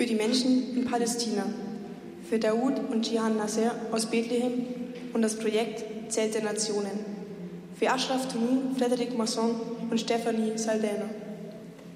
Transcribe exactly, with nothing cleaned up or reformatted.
für die Menschen in Palästina, für Daoud und Jihan Nasser aus Bethlehem und das Projekt Zelt der Nationen, für Ashraf Tounou, Frederic Masson und Stephanie Saldana.